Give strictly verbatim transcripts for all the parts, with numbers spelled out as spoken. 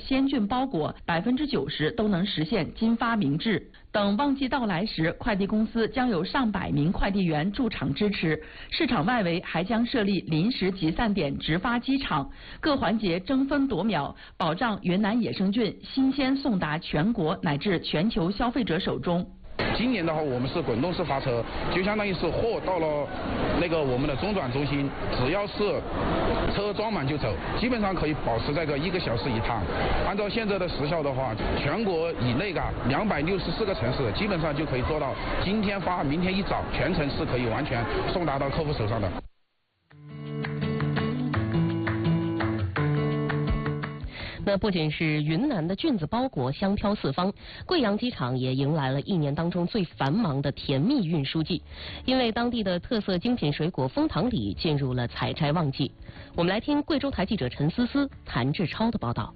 鲜菌包裹百分之九十都能实现金发明制。等旺季到来时，快递公司将有上百名快递员驻场支持，市场外围还将设立临时集散点直发机场，各环节争分夺秒，保障云南野生菌新鲜送达全国乃至全球消费者手中。 今年的话，我们是滚动式发车，就相当于是货到了那个我们的中转中心，只要是车装满就走，基本上可以保持在个一个小时一趟。按照现在的时效的话，全国以内啊两百六十四个城市，基本上就可以做到今天发，明天一早，全程是可以完全送达到客户手上的。 那不仅是云南的菌子包裹香飘四方，贵阳机场也迎来了一年当中最繁忙的甜蜜运输季，因为当地的特色精品水果枫糖李进入了采摘旺季。我们来听贵州台记者陈思思、谭志超的报道。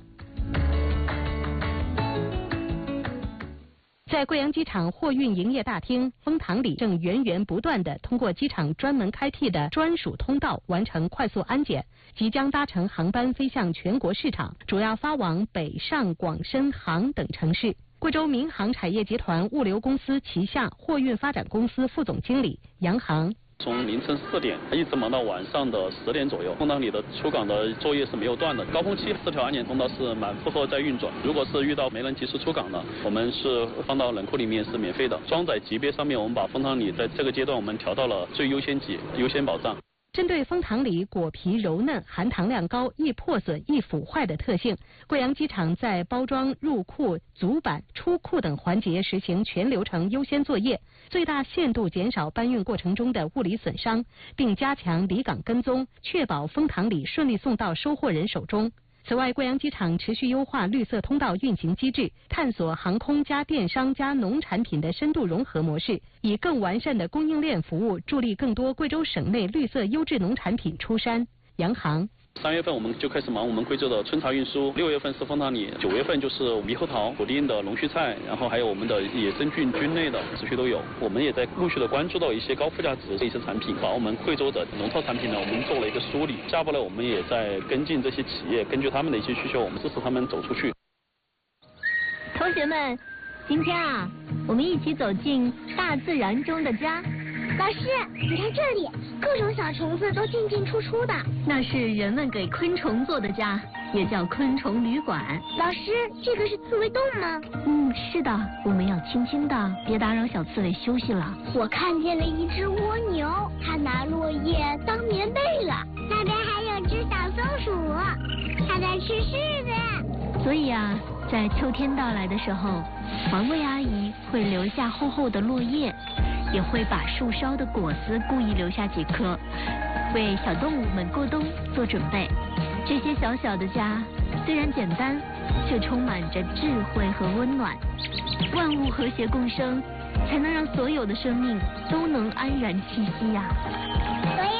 在贵阳机场货运营业大厅，枫糖李正源源不断地通过机场专门开辟的专属通道完成快速安检，即将搭乘航班飞向全国市场，主要发往北上广深杭等城市。贵州民航产业集团物流公司旗下货运发展公司副总经理杨航。 从凌晨四点一直忙到晚上的十点左右，枫糖李的出港的作业是没有断的。高峰期四条安检通道是满负荷在运转，如果是遇到没能及时出港的，我们是放到冷库里面是免费的。装载级别上面，我们把枫糖李在这个阶段我们调到了最优先级，优先保障。 针对枫糖李果皮柔嫩、含糖量高、易破损、易腐坏的特性，贵阳机场在包装、入库、组板、出库等环节实行全流程优先作业，最大限度减少搬运过程中的物理损伤，并加强离港跟踪，确保枫糖李顺利送到收货人手中。此外，贵阳机场持续优化绿色通道运行机制，探索航空加电商加农产品的深度融合模式，以更完善的供应链服务，助力更多贵州省内绿色优质农产品出山。杨航。 三月份我们就开始忙我们贵州的春茶运输，六月份是枫糖李，九月份就是猕猴桃、普丁的龙须菜，然后还有我们的野生菌菌类的持续都有。我们也在陆续的关注到一些高附加值的一些产品，把我们贵州的农特产品呢，我们做了一个梳理。下步来我们也在跟进这些企业，根据他们的一些需求，我们支持他们走出去。 同学们，今天啊，我们一起走进大自然中的家。 老师，你看这里，各种小虫子都进进出出的。 那是人们给昆虫做的家，也叫昆虫旅馆。 老师，这个是刺猬洞吗？ 嗯，是的，我们要轻轻的，别打扰小刺猬休息了。 我看见了一只蜗牛，它拿落叶当棉被了。那边还有只小松鼠，它在吃柿子。 所以啊，在秋天到来的时候，环卫阿姨会留下厚厚的落叶，也会把树梢的果子故意留下几颗，为小动物们过冬做准备。这些小小的家虽然简单，却充满着智慧和温暖。万物和谐共生，才能让所有的生命都能安然栖息呀。